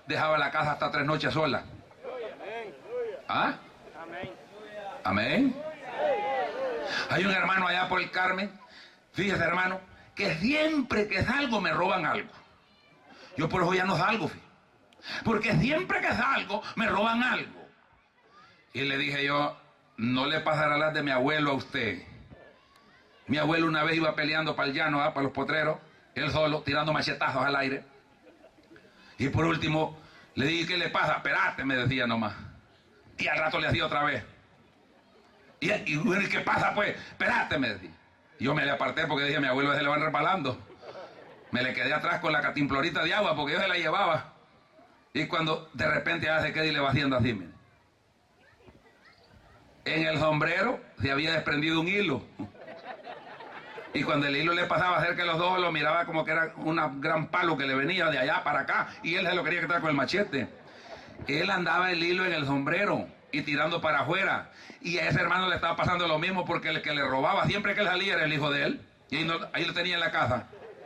dejaba la casa hasta 3 noches sola. ¿Ah? Amén. Hay un hermano allá por el Carmen, fíjese hermano, que siempre que salgo me roban algo. Yo por eso ya no salgo, fíjate, porque siempre que salgo me roban algo. Y le dije yo, no le pasará las de mi abuelo a usted. Mi abuelo una vez iba peleando para el llano, para los potreros, él solo, tirando machetazos al aire. Y por último, le dije, ¿qué le pasa? Espérate, me decía nomás. Y al rato le hacía otra vez. Y bueno, ¿qué pasa pues? Espérate, me decía. Y yo me le aparté porque dije, a mi abuelo se le van resbalando. Me le quedé atrás con la catimplorita de agua porque yo se la llevaba. Y cuando de repente hace que y le va haciendo así, mire. En el sombrero se había desprendido un hilo. Y cuando el hilo le pasaba cerca de los ojos, lo miraba como que era un gran palo que le venía de allá para acá. Y él se lo quería quitar con el machete. Él andaba el hilo en el sombrero y tirando para afuera. Y a ese hermano le estaba pasando lo mismo porque el que le robaba siempre que él salía era el hijo de él. Y ahí lo tenía en la casa.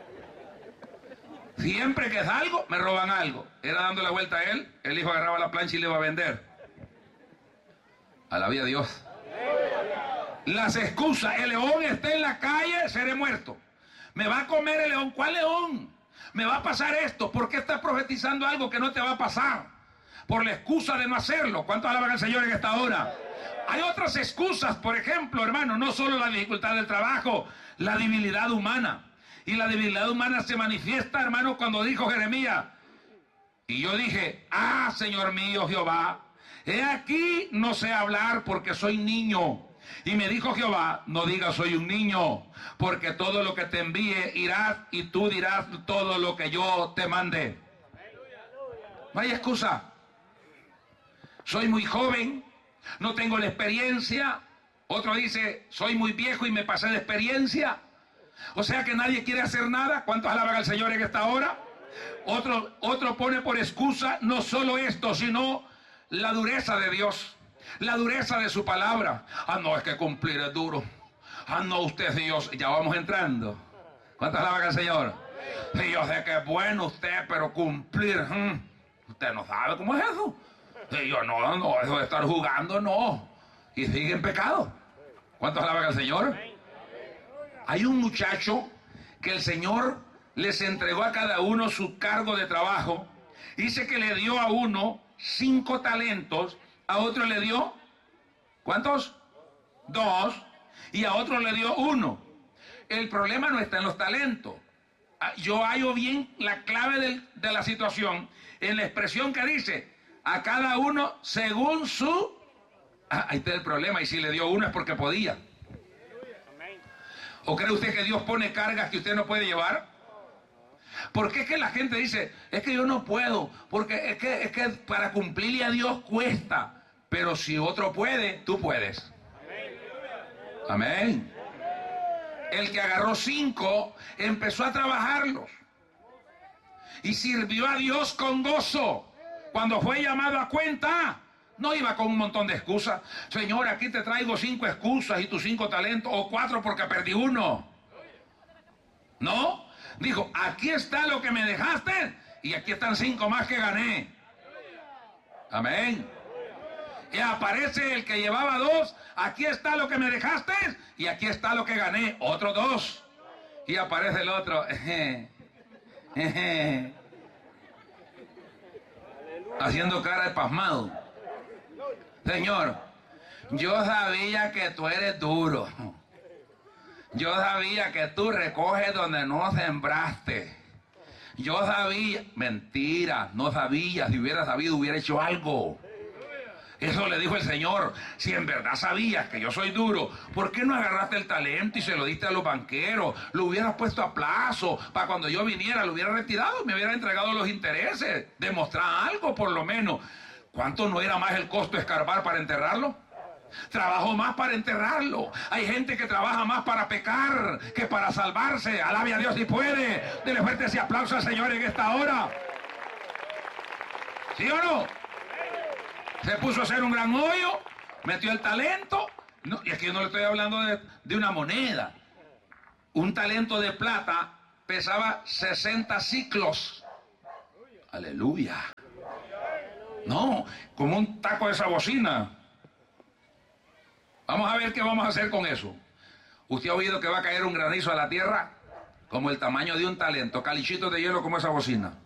Siempre que salgo, me roban algo. Era dando la vuelta a él, el hijo agarraba la plancha y le iba a vender. Alabía a Dios. Las excusas, el león está en la calle, seré muerto. Me va a comer el león. ¿Cuál león? Me va a pasar esto. ¿Por qué estás profetizando algo que no te va a pasar? Por la excusa de no hacerlo. ¿Cuántos alaban al Señor en esta hora? Hay otras excusas, por ejemplo, hermano, no solo la dificultad del trabajo, la debilidad humana. Y la debilidad humana se manifiesta, hermano, cuando dijo Jeremías. Y yo dije, Señor mío Jehová, he aquí no sé hablar porque soy niño. Y me dijo Jehová, no digas soy un niño, porque todo lo que te envíe irás y tú dirás todo lo que yo te mande. No hay excusa. Soy muy joven, no tengo la experiencia. Otro dice, soy muy viejo y me pasé de experiencia. O sea que nadie quiere hacer nada. ¿Cuántos alaban al Señor en esta hora? Otro pone por excusa no solo esto, sino la dureza de Dios, la dureza de su palabra. No, es que cumplir es duro. No, usted es Dios. Ya vamos entrando. ¿Cuántos alaban al Señor? Sí, yo sé que es bueno usted, pero cumplir, usted no sabe cómo es eso. Sí, yo no, eso de estar jugando, no. Y sigue en pecado. ¿Cuántos alaban al Señor? Hay un muchacho que el Señor les entregó a cada uno su cargo de trabajo. Dice que le dio a uno 5 talentos, a otro le dio, ¿cuántos? 2, y a otro le dio 1. El problema no está en los talentos. Yo hallo bien la clave de la situación en la expresión que dice, a cada uno según su... ahí está el problema, y si le dio 1 es porque podía. ¿O cree usted que Dios pone cargas que usted no puede llevar? ¿Por qué es que la gente dice, es que yo no puedo, porque es que para cumplirle a Dios cuesta, pero si otro puede, tú puedes? Amén. El que agarró 5 empezó a trabajarlos y sirvió a Dios con gozo. Cuando fue llamado a cuenta, no iba con un montón de excusas. Señor, aquí te traigo 5 excusas y tus 5 talentos, o 4 porque perdí 1. No, dijo, aquí está lo que me dejaste y aquí están 5 más que gané. Amén. Y aparece el que llevaba 2, aquí está lo que me dejaste y aquí está lo que gané, otro 2. Y aparece el otro, haciendo cara de pasmado. Señor, yo sabía que tú eres duro. Yo sabía que tú recoges donde no sembraste. Yo sabía, mentira, no sabía. Si hubiera sabido, hubiera hecho algo. Eso le dijo el Señor. Si en verdad sabías que yo soy duro, ¿por qué no agarraste el talento y se lo diste a los banqueros? Lo hubieras puesto a plazo, para cuando yo viniera, lo hubiera retirado y me hubiera entregado los intereses. Demostrar algo por lo menos. ¿Cuánto no era más el costo de escarbar para enterrarlo? Trabajó más para enterrarlo. Hay gente que trabaja más para pecar que para salvarse. Alabe a Dios si puede. Dele fuerte ese aplauso al Señor en esta hora. ¿Sí o no? Se puso a hacer un gran hoyo, metió el talento. No, y aquí yo no le estoy hablando de una moneda. Un talento de plata pesaba 60 ciclos. Aleluya. No, como un taco de esa bocina. Vamos a ver qué vamos a hacer con eso. ¿Usted ha oído que va a caer un granizo a la tierra? Como el tamaño de un talento, calichitos de hielo como esa bocina.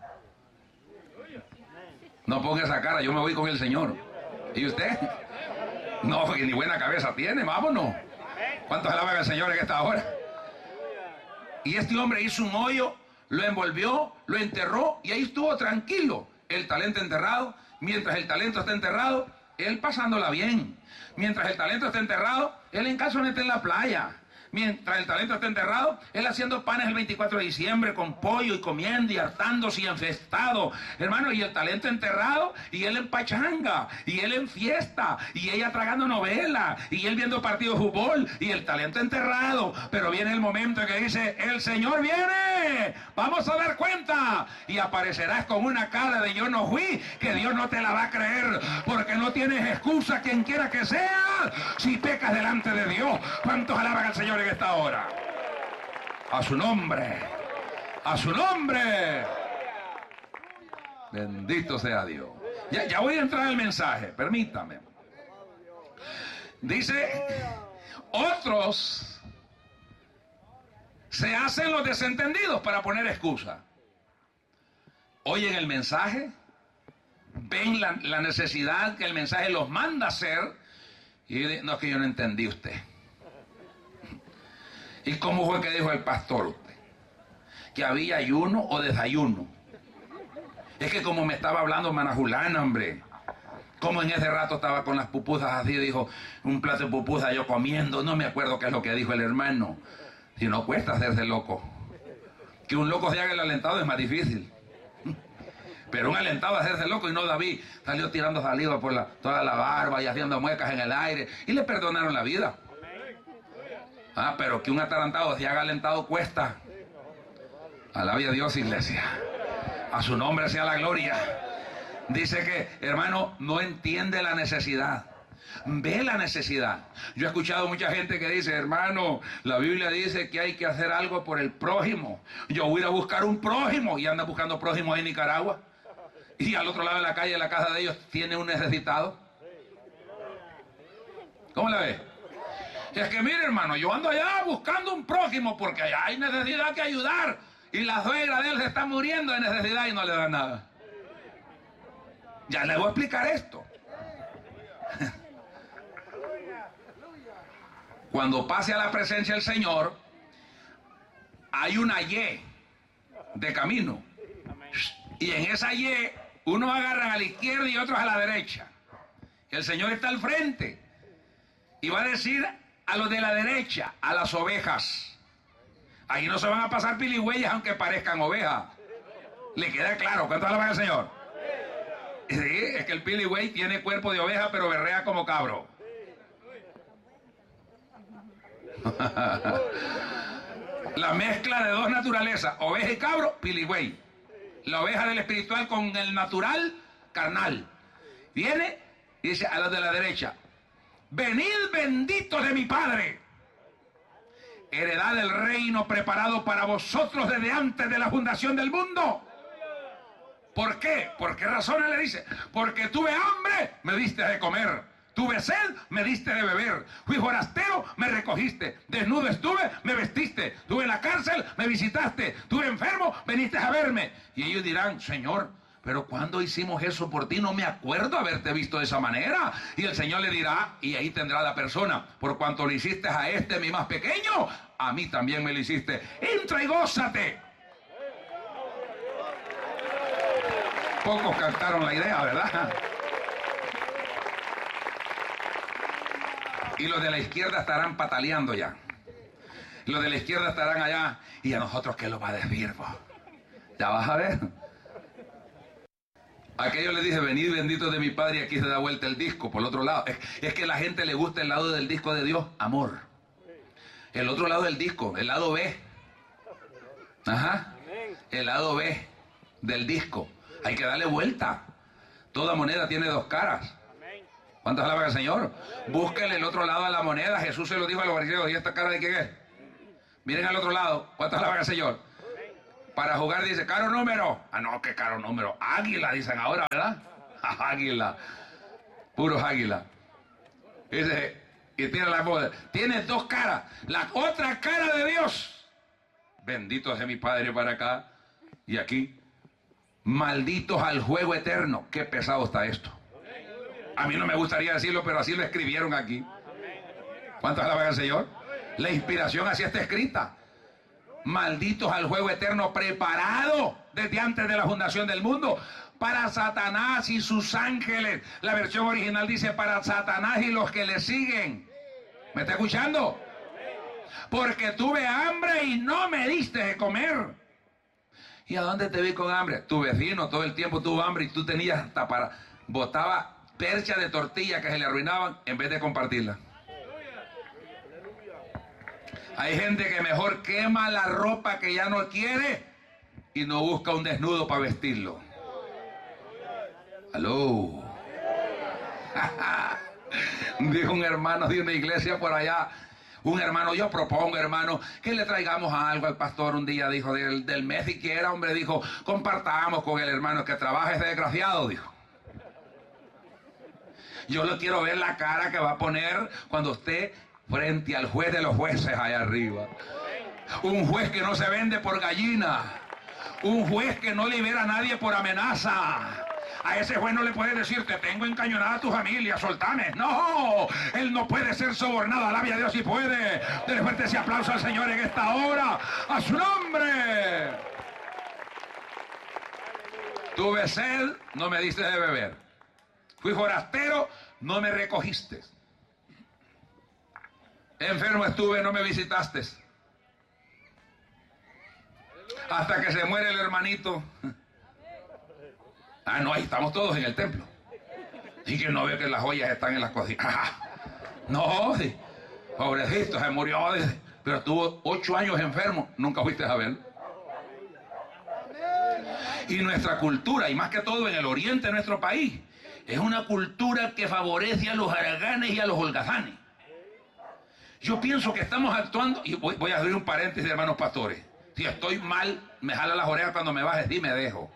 No ponga esa cara, yo me voy con el Señor. ¿Y usted? No, ni buena cabeza tiene, vámonos. ¿Cuántos alaban al Señor en esta hora? Y este hombre hizo un hoyo, lo envolvió, lo enterró y ahí estuvo tranquilo. El talento enterrado, mientras el talento está enterrado, él pasándola bien. Mientras el talento está enterrado, él en calzoneta en la playa. Mientras el talento está enterrado, él haciendo panes el 24 de diciembre con pollo y comiendo y hartándose y enfestado. Hermano, y el talento enterrado, y él en pachanga, y él en fiesta, y ella tragando novela, y él viendo partido de fútbol, y el talento enterrado. Pero viene el momento en que dice, el Señor viene, vamos a dar cuenta. Y aparecerás con una cara de yo no fui, que Dios no te la va a creer, porque no tienes excusa quien quiera que sea, si pecas delante de Dios. ¿Cuántos alaban al Señor en esta hora? A su nombre, a su nombre. Bendito sea Dios. Ya voy a entrar al mensaje, permítame. Dice, otros se hacen los desentendidos para poner excusa. Oyen el mensaje, ven la necesidad que el mensaje los manda a hacer y dicen, no, es que yo no entendí usted. ¿Y cómo fue que dijo el pastor usted? ¿Que había ayuno o desayuno? Es que como me estaba hablando Manajulana, hombre. Como en ese rato estaba con las pupusas así, dijo, un plato de pupusas yo comiendo. No me acuerdo qué es lo que dijo el hermano. Si no cuesta hacerse loco. Que un loco se haga el alentado es más difícil. Pero un alentado a hacerse loco, y no David salió tirando saliva por toda la barba y haciendo muecas en el aire. Y le perdonaron la vida. Ah, pero que un atarantado se haga alentado cuesta. Alabe a Dios, iglesia. A su nombre sea la gloria. Dice que, hermano, no entiende la necesidad. Ve la necesidad. Yo he escuchado mucha gente que dice, hermano, la Biblia dice que hay que hacer algo por el prójimo. Yo voy a ir a buscar un prójimo, y anda buscando prójimos en Nicaragua. Y al otro lado de la calle, en la casa de ellos, tiene un necesitado. ¿Cómo la ve? Es que mire, hermano, yo ando allá buscando un prójimo porque allá hay necesidad que ayudar. Y la suegra de él se está muriendo de necesidad y no le da nada. Ya le voy a explicar esto. Cuando pase a la presencia del Señor, hay una Y de camino. Y en esa Y, unos agarran a la izquierda y otros a la derecha. El Señor está al frente. Y va a decir a los de la derecha, a las ovejas. Ahí no se van a pasar piligüeyas aunque parezcan ovejas. ¿Le queda claro? ¿Cuánto alaban al Señor? Sí, es que el piligüey tiene cuerpo de oveja pero berrea como cabro. La mezcla de dos naturalezas, oveja y cabro, piligüey. La oveja del espiritual con el natural, carnal. Viene y dice a los de la derecha, venid benditos de mi Padre, heredad del reino preparado para vosotros desde antes de la fundación del mundo. ¿Por qué? ¿Por qué razones le dice? Porque tuve hambre, me diste de comer. Tuve sed, me diste de beber. Fui forastero, me recogiste. Desnudo estuve, me vestiste. Estuve en la cárcel, me visitaste. Estuve enfermo, viniste a verme. Y ellos dirán, Señor, pero ¿cuándo hicimos eso por ti? No me acuerdo haberte visto de esa manera. Y el Señor le dirá, y ahí tendrá la persona, por cuanto lo hiciste a este, mi más pequeño, a mí también me lo hiciste. Entra y gózate. Pocos captaron la idea, ¿verdad? Y los de la izquierda estarán pataleando ya. Los de la izquierda estarán allá. ¿Y a nosotros qué lo va a decir, vos? Ya vas a ver. Aquello le dice, venid benditos de mi Padre, y aquí se da vuelta el disco por el otro lado. Es que a la gente le gusta el lado del disco de Dios, amor. El otro lado del disco, el lado B. Ajá. El lado B del disco. Hay que darle vuelta. Toda moneda tiene dos caras. ¿Cuántas alaban al Señor? Búsquenle el otro lado a la moneda. Jesús se lo dijo a los fariseos. ¿Y esta cara de quién es? Miren al otro lado. ¿Cuántas alaban al Señor? Para jugar dice, caro número. Ah, no, qué caro número. Águila, dicen ahora, ¿verdad? Águila, puros águilas. Dice, y tiene la moda. Tiene dos caras. La otra cara de Dios. Bendito sea mi Padre para acá y aquí. Malditos al juego eterno. Qué pesado está esto. A mí no me gustaría decirlo, pero así lo escribieron aquí. ¿Cuántos alaban al Señor? La inspiración así está escrita. Malditos al juego eterno preparado desde antes de la fundación del mundo para Satanás y sus ángeles. La versión original dice para Satanás y los que le siguen. ¿Me está escuchando? Porque tuve hambre y no me diste de comer. ¿Y a dónde te vi con hambre? Tu vecino todo el tiempo tuvo hambre y tú tenías hasta para... botaba percha de tortilla que se le arruinaban en vez de compartirla. Hay gente que mejor quema la ropa que ya no quiere y no busca un desnudo para vestirlo. Aló. Dijo un hermano de una iglesia por allá. Un hermano, yo propongo, hermano, que le traigamos algo al pastor un día, dijo, del mes siquiera, hombre, dijo, compartamos con el hermano que trabaja ese desgraciado, dijo. Yo le quiero ver la cara que va a poner cuando esté frente al juez de los jueces allá arriba. Un juez que no se vende por gallina. Un juez que no libera a nadie por amenaza. A ese juez no le puede decir, te tengo encañonada a tu familia, soltame. No, él no puede ser sobornado. Alabe a Dios si puede. Dele fuerte ese aplauso al Señor en esta hora. A su nombre. Tuve sed, no me diste de beber. Fui forastero, no me recogiste. Enfermo estuve, no me visitaste. Hasta que se muere el hermanito. Ah, no, ahí estamos todos en el templo. Y que no ve que las joyas están en las cocinas. No, pobrecito, se murió. Pero estuvo 8 años enfermo, nunca fuiste a verlo. Y nuestra cultura, y más que todo en el oriente de nuestro país, es una cultura que favorece a los haraganes y a los holgazanes. Yo pienso que estamos actuando, y voy a abrir un paréntesis, hermanos pastores. Si estoy mal, me jala las orejas cuando me bajes y me dejo.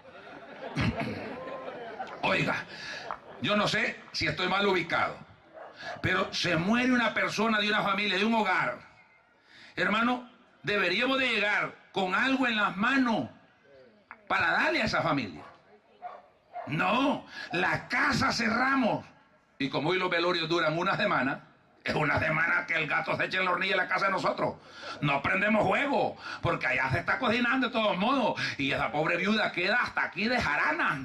Oiga, yo no sé si estoy mal ubicado, pero se muere una persona de una familia, de un hogar. Hermano, deberíamos de llegar con algo en las manos para darle a esa familia. No, la casa cerramos. Y como hoy los velorios duran una semana, es una semana que el gato se eche en la hornilla en la casa de nosotros. No prendemos juego, porque allá se está cocinando de todos modos. Y esa pobre viuda queda hasta aquí de jarana.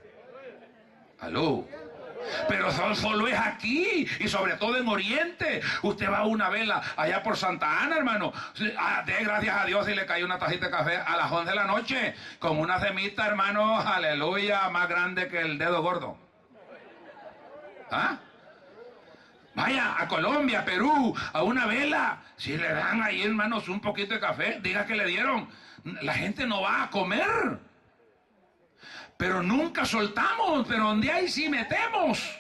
Aló. Pero solo es aquí, y sobre todo en Oriente. Usted va a una vela allá por Santa Ana, hermano. De gracias a Dios si le cayó una tacita de café a las 11 de la noche, con una semita, hermano, aleluya, más grande que el dedo gordo. ¿Ah? Vaya a Colombia, Perú, a una vela. Si le dan ahí, hermanos, un poquito de café, diga que le dieron. La gente no va a comer. Pero nunca soltamos, pero donde hay sí metemos.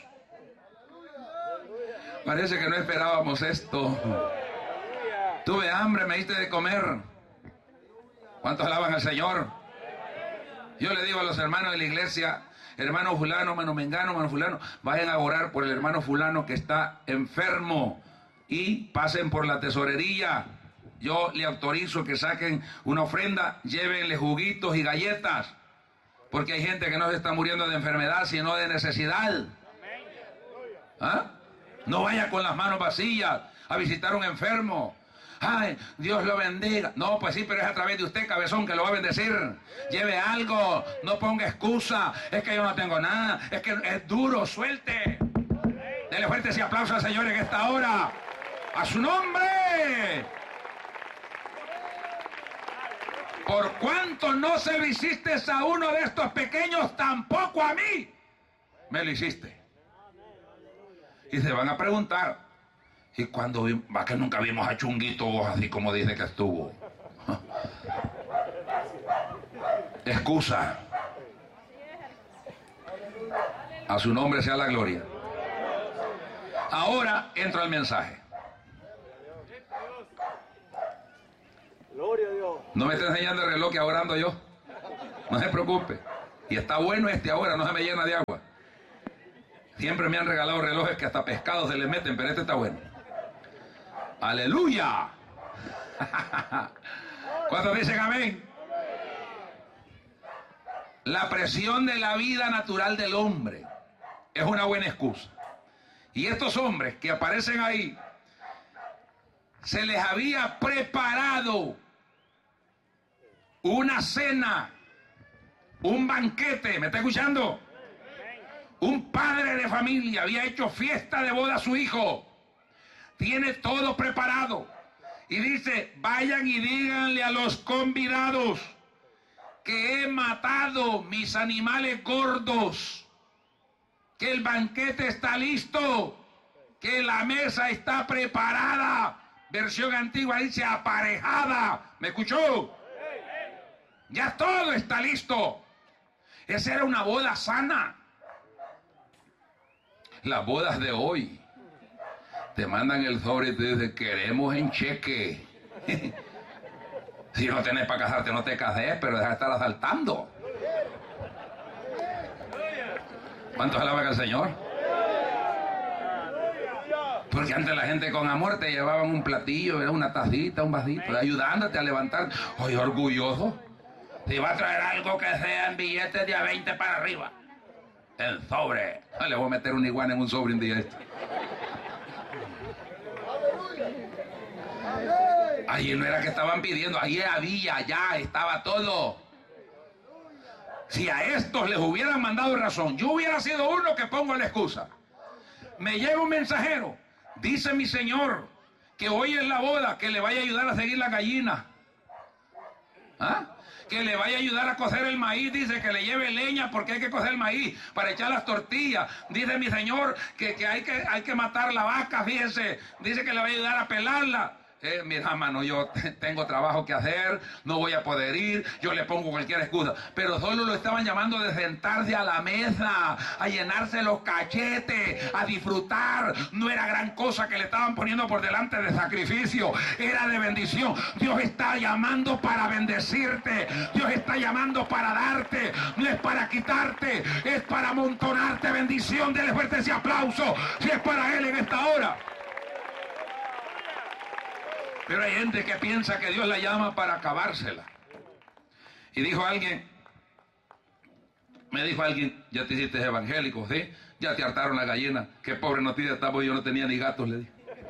Parece que no esperábamos esto. Tuve hambre, me diste de comer. ¿Cuántos alaban al Señor? Yo le digo a los hermanos de la iglesia, hermano fulano, hermano mengano, hermano fulano, vayan a orar por el hermano fulano que está enfermo y pasen por la tesorería. Yo le autorizo que saquen una ofrenda, llévenle juguitos y galletas. Porque hay gente que no se está muriendo de enfermedad, sino de necesidad. ¿Ah? No vaya con las manos vacías a visitar a un enfermo. Ay, Dios lo bendiga. No, pues sí, pero es a través de usted, cabezón, que lo va a bendecir. Lleve algo, no ponga excusa. Es que yo no tengo nada, es que es duro, suelte. Dele fuerte ese aplauso al Señor en esta hora. ¡A su nombre! Por cuanto no se lo hiciste a uno de estos pequeños, tampoco a mí me lo hiciste. Y se van a preguntar, ¿y cuándo va que nunca vimos a Chunguito así como dice que estuvo? Excusa. A su nombre sea la gloria. Ahora entro al mensaje. Gloria a Dios. No me está enseñando el reloj que ahora ando yo. No se preocupe. Y está bueno ahora, no se me llena de agua. Siempre me han regalado relojes que hasta pescados se le meten, pero este está bueno. ¡Aleluya! ¿Cuántos dicen amén? La presión de la vida natural del hombre es una buena excusa. Y estos hombres que aparecen ahí, se les había preparado una cena, un banquete, ¿me está escuchando? Un padre de familia había hecho fiesta de boda a su hijo. Tiene todo preparado. Y dice, vayan y díganle a los convidados que he matado mis animales gordos, que el banquete está listo, que la mesa está preparada. Versión antigua dice aparejada. ¿Me escuchó? Ya todo está listo. Esa era una boda sana. Las bodas de hoy te mandan el sobre y te dicen, queremos en cheque. Si no tenés para casarte, no te cases, pero deja de estar asaltando. ¿Cuántos alaban al Señor? Porque antes la gente con amor te llevaban un platillo, una tacita, un vasito, ayudándote a levantar. Oye, orgulloso. Si va a traer algo que sea en billetes de a 20 para arriba. En sobre. Le voy a meter una iguana en un sobre un día esto. Allí no era que estaban pidiendo, allí había, ya estaba todo. Si a estos les hubieran mandado razón, yo hubiera sido uno que pongo la excusa. Me llega un mensajero, dice mi señor, que hoy es la boda, que le vaya a ayudar a seguir la gallina. ¿Ah? Que le vaya a ayudar a cocer el maíz, dice que le lleve leña porque hay que cocer el maíz para echar las tortillas. Dice mi señor que hay que matar la vaca, fíjense, dice que le va a ayudar a pelarla. Mira, mano, yo tengo trabajo que hacer, no voy a poder ir, yo le pongo cualquier excusa. Pero solo lo estaban llamando de sentarse a la mesa, a llenarse los cachetes, a disfrutar. No era gran cosa que le estaban poniendo por delante de sacrificio, era de bendición. Dios está llamando para bendecirte, Dios está llamando para darte, no es para quitarte, es para amontonarte bendición. Dele fuerte ese aplauso, si es para Él en esta hora. Pero hay gente que piensa que Dios la llama para acabársela. Y dijo alguien, me dijo alguien, ya te hiciste evangélico, ¿sí? Ya te hartaron la gallina. Qué pobre noticia estaba, yo no tenía ni gatos, le dije.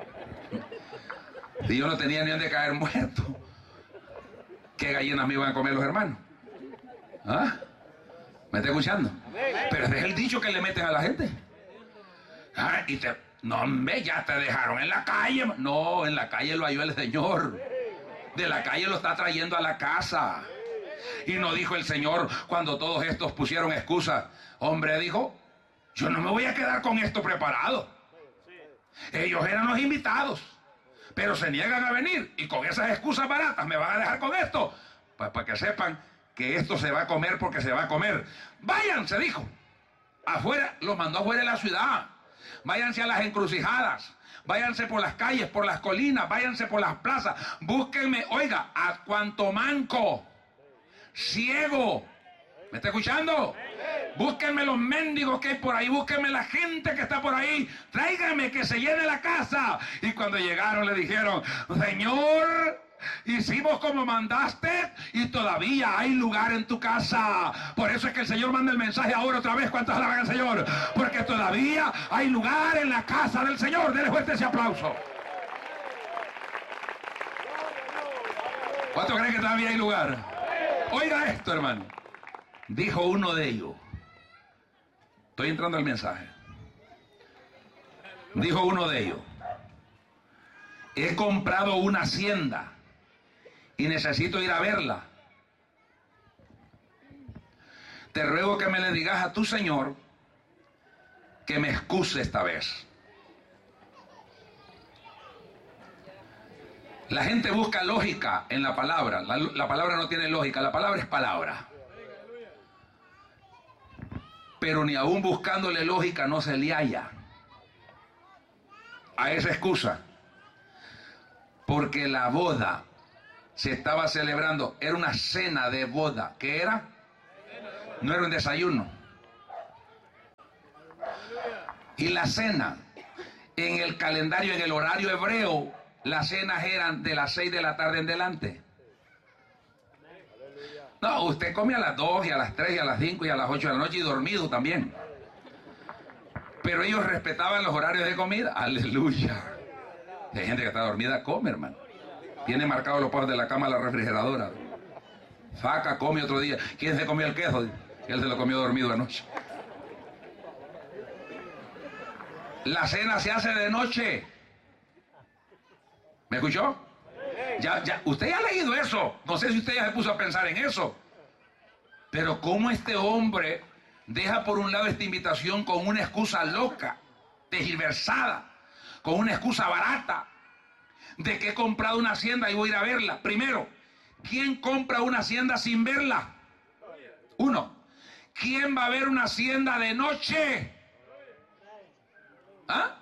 Y yo no tenía ni dónde caer muerto. ¿Qué gallinas me iban a comer los hermanos? ¿Ah? ¿Me está escuchando? Pero ese es el dicho que le meten a la gente. Ah, y te... No, hombre, ya te dejaron en la calle. No, en la calle lo halló el Señor. De la calle lo está trayendo a la casa. Y no dijo el Señor cuando todos estos pusieron excusas. Hombre, dijo, yo no me voy a quedar con esto preparado. Ellos eran los invitados, pero se niegan a venir. Y con esas excusas baratas me van a dejar con esto. Pues para que sepan que esto se va a comer porque se va a comer. Váyanse, dijo. Afuera, los mandó afuera de la ciudad. Váyanse a las encrucijadas, váyanse por las calles, por las colinas, váyanse por las plazas, búsquenme, oiga, a cuanto manco, ciego, ¿me está escuchando? Búsquenme los mendigos que hay por ahí, búsquenme la gente que está por ahí, tráiganme que se llene la casa. Y cuando llegaron le dijeron, Señor, hicimos como mandaste y todavía hay lugar en tu casa. Por eso es que el Señor manda el mensaje ahora otra vez. ¿Cuántos alaban al Señor? Porque todavía hay lugar en la casa del Señor. Dele fuerte ese aplauso. ¿Cuántos creen que todavía hay lugar? Oiga esto, hermano. Dijo uno de ellos. Estoy entrando al mensaje. Dijo uno de ellos. He comprado una hacienda y necesito ir a verla. Te ruego que me le digas a tu señor que me excuse esta vez. La gente busca lógica en la palabra. La palabra no tiene lógica, la palabra es palabra. Pero ni aún buscándole lógica no se le halla a esa excusa. Porque la boda se estaba celebrando, era una cena de boda. ¿Qué era? No era un desayuno. Y la cena, en el calendario, en el horario hebreo, las cenas eran de las 6 de la tarde en delante. No, usted come a las 2 y a las 3 y a las 5 y a las 8 de la noche y dormido también. Pero ellos respetaban los horarios de comida. Aleluya. Hay gente que está dormida, come, hermano. Tiene marcados los pasos de la cama a la refrigeradora. Faca come otro día. ¿Quién se comió el queso? Él se lo comió dormido anoche. La cena se hace de noche. ¿Me escuchó? Usted ya ha leído eso. No sé si usted ya se puso a pensar en eso. Pero cómo este hombre deja por un lado esta invitación con una excusa loca, tergiversada, con una excusa barata, de que he comprado una hacienda y voy a ir a verla. Primero, ¿quién compra una hacienda sin verla? Uno. ¿Quién va a ver una hacienda de noche? ¿Ah?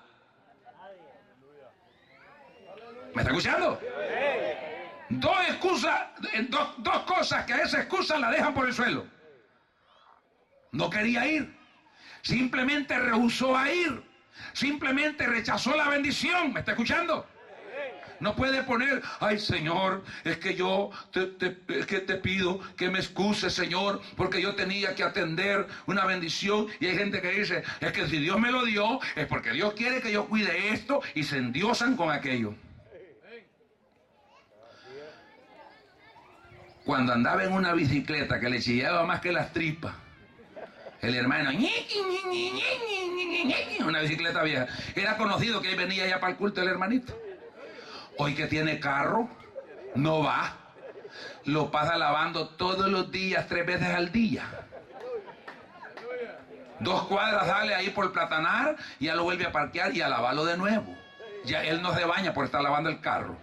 ¿Me está escuchando? Dos excusas, dos cosas que a esa excusa la dejan por el suelo. No quería ir. Simplemente rehusó a ir. Simplemente rechazó la bendición. ¿Me está escuchando? No puede poner, ay Señor, es que yo te pido que me excuses, Señor, porque yo tenía que atender una bendición. Y hay gente que dice, es que si Dios me lo dio, es porque Dios quiere que yo cuide esto, y se endiosan con aquello. Cuando andaba en una bicicleta que le chillaba más que las tripas, el hermano, una bicicleta vieja, era conocido que ahí venía ya para el culto el hermanito. Hoy que tiene carro, no va. Lo pasa lavando todos los días, 3 veces al día. 2 cuadras sale ahí por Platanar, y ya lo vuelve a parquear y a lavarlo de nuevo. Ya él no se baña por estar lavando el carro.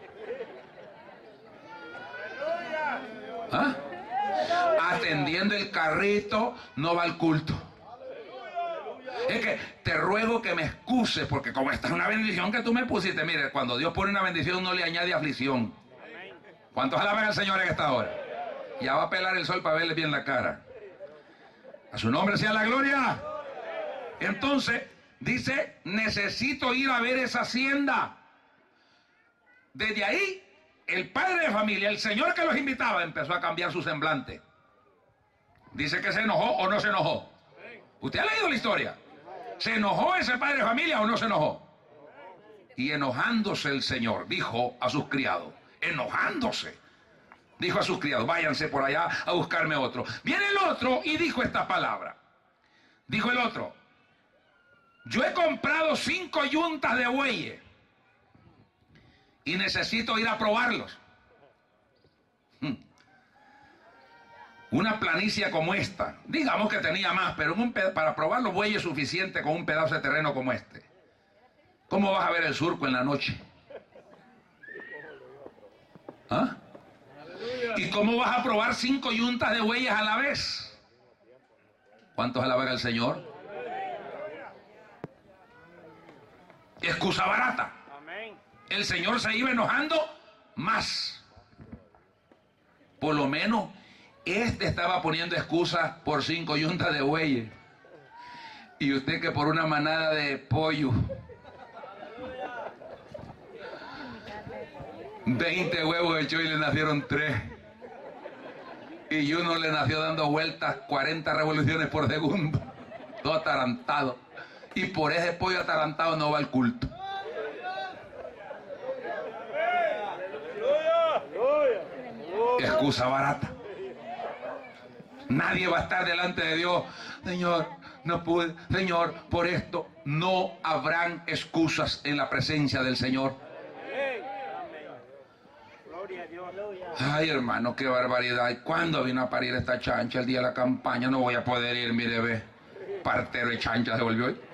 ¿Ah? Atendiendo el carrito, no va al culto. Es que te ruego que me excuses, porque como esta es una bendición que tú me pusiste. Mire, cuando Dios pone una bendición no le añade aflicción. ¿Cuántos alaban al Señor en esta hora? Ya va a pelar el sol para verle bien la cara. A su nombre sea la gloria. Entonces dice, necesito ir a ver esa hacienda. Desde ahí el padre de familia, el señor que los invitaba, empezó a cambiar su semblante. Dice que se enojó o no se enojó. ¿Usted ha leído la historia? ¿Se enojó ese padre de familia o no se enojó? Y enojándose el señor, dijo a sus criados, enojándose, dijo a sus criados, váyanse por allá a buscarme otro. Viene el otro y dijo esta palabra. Dijo el otro, yo he comprado 5 yuntas de bueyes y necesito ir a probarlos. Una planicie como esta, digamos que tenía más, pero para probar los bueyes suficiente con un pedazo de terreno como este. ¿Cómo vas a ver el surco en la noche? ¿Ah? ¿Y cómo vas a probar 5 yuntas de bueyes a la vez? ¿Cuántos alaban al Señor? Excusa barata. El Señor se iba enojando más. Por lo menos este estaba poniendo excusas por 5 yuntas de bueyes. Y usted que por una manada de pollo. 20 huevos echó y le nacieron 3. Y uno le nació dando vueltas 40 revoluciones por segundo. Todo atarantado. Y por ese pollo atarantado no va al culto. Excusa barata. Nadie va a estar delante de Dios. Señor, no pude. Señor, por esto no habrán excusas en la presencia del Señor. Ay, hermano, qué barbaridad. ¿Cuándo vino a parir esta chancha? El día de la campaña. No voy a poder ir, mire, ve. Partero de chancha se volvió hoy.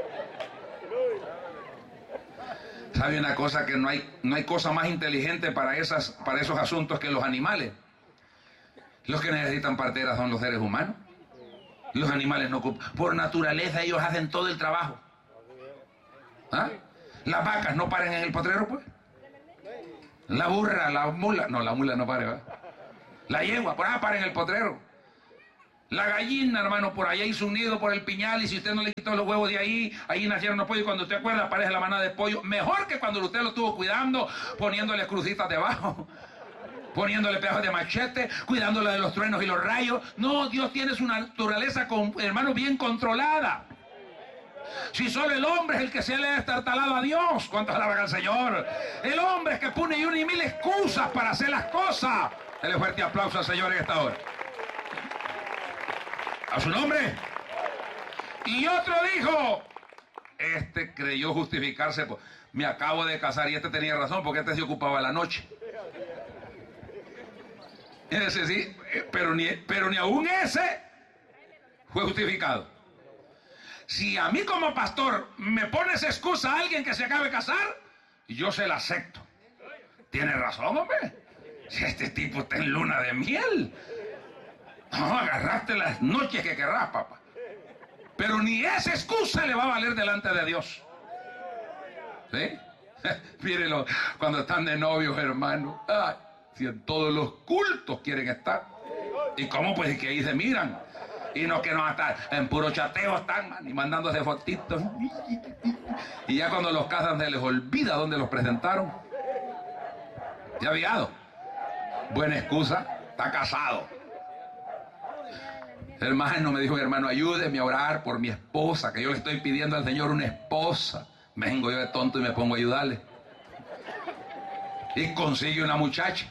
¿Sabe una cosa? Que no hay cosa más inteligente para esos asuntos que los animales. Los que necesitan parteras son los seres humanos. Los animales no ocupan. Por naturaleza ellos hacen todo el trabajo. ¿Ah? Las vacas no paren en el potrero, pues. La burra, la mula. No, la mula no pare, ¿verdad? La yegua, por para en el potrero. La gallina, hermano, por allá hizo un nido por el piñal, y si usted no le quitó los huevos de ahí nacieron los pollos, y cuando usted acuerda aparece la manada de pollo, mejor que cuando usted lo estuvo cuidando, poniéndole crucitas debajo, poniéndole pedazos de machete, cuidándole de los truenos y los rayos. No, Dios tiene su naturaleza, hermano, bien controlada. Si solo el hombre es el que se le ha destartalado a Dios, ¿cuántos alaban al Señor? El hombre es que pone una y mil excusas para hacer las cosas. Dele fuerte aplauso al Señor en esta hora. A su nombre. Y otro dijo, este creyó justificarse, pues, me acabo de casar, y este tenía razón, porque este se ocupaba la noche. Ese sí, pero ni aún ese fue justificado. Si a mí como pastor me pones excusa a alguien que se acabe de casar, yo se la acepto. Tiene razón, hombre. Si este tipo está en luna de miel, no, agarraste las noches que querrás, papá. Pero ni esa excusa le va a valer delante de Dios. ¿Sí? Mírenlo, cuando están de novios, hermano. Ay, si en todos los cultos quieren estar. ¿Y cómo? Pues que ahí se miran. Y no que no van a estar en puro chateo, están, man, y mandándose fotitos. Y ya cuando los casan se les olvida dónde los presentaron. Ya aviado. Buena excusa, está casado. El hermano me dijo, hermano, ayúdeme a orar por mi esposa, que yo le estoy pidiendo al Señor una esposa. Vengo yo de tonto y me pongo a ayudarle. Y consigue una muchacha.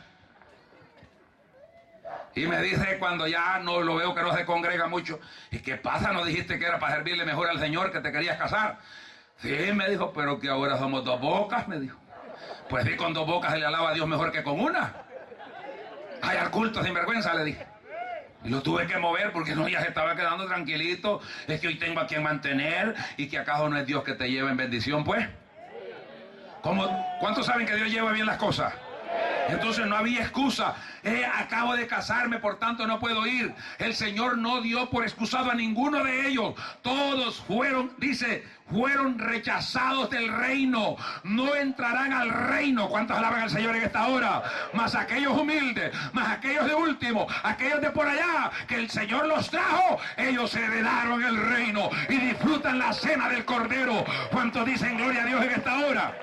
Y me dice, cuando ya no lo veo que no se congrega mucho, ¿y qué pasa? ¿No dijiste que era para servirle mejor al Señor, que te querías casar? Sí, me dijo, pero que ahora somos dos bocas, me dijo. Pues sí, con dos bocas se le alaba a Dios mejor que con una. Ay, al culto sin vergüenza, le dije. Y lo tuve que mover porque no, ya se estaba quedando tranquilito. Es que hoy tengo a quien mantener, y que acaso no es Dios que te lleva en bendición, pues. ¿Cuántos saben que Dios lleva bien las cosas? Entonces no había excusa. Acabo de casarme, por tanto no puedo ir. El Señor no dio por excusado a ninguno de ellos. Todos fueron, dice, fueron rechazados del reino. No entrarán al reino. ¿Cuántos alaban al Señor en esta hora? Más aquellos humildes, más aquellos de último, aquellos de por allá, que el Señor los trajo, ellos heredaron el reino y disfrutan la cena del Cordero. ¿Cuántos dicen gloria a Dios en esta hora?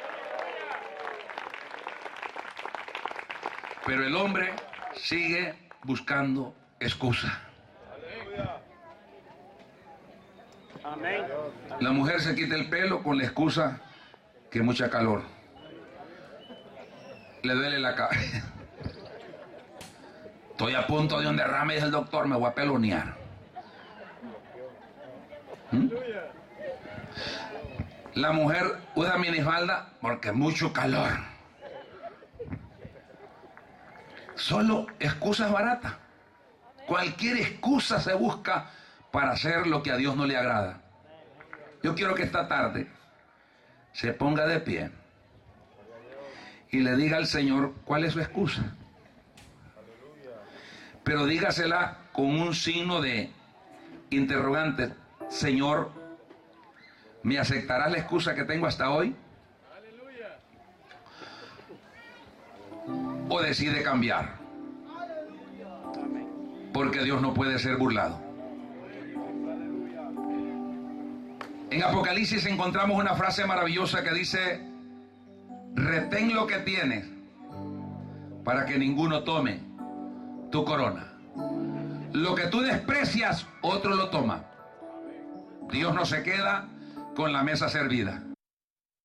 Pero el hombre sigue buscando excusa. La mujer se quita el pelo con la excusa que mucha calor. Le duele la cabeza. Estoy a punto de un derrame, dice el doctor, me voy a pelonear. La mujer usa minifalda porque mucho calor. Solo excusas baratas. Cualquier excusa se busca para hacer lo que a Dios no le agrada. Yo quiero que esta tarde se ponga de pie y le diga al Señor cuál es su excusa. Pero dígasela con un signo de interrogante. Señor, ¿me aceptarás la excusa que tengo hasta hoy? ¿O decide cambiar? Porque Dios no puede ser burlado. En Apocalipsis encontramos una frase maravillosa que dice: retén lo que tienes para que ninguno tome tu corona. Lo que tú desprecias, otro lo toma. Dios no se queda con la mesa servida.